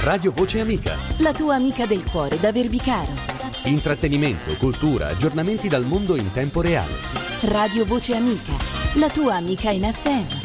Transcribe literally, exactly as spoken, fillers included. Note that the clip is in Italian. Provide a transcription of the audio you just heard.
Radio Voce Amica. La tua amica del cuore da Verbicaro. Intrattenimento, cultura, aggiornamenti dal mondo in tempo reale. Radio Voce Amica, la tua amica in F M.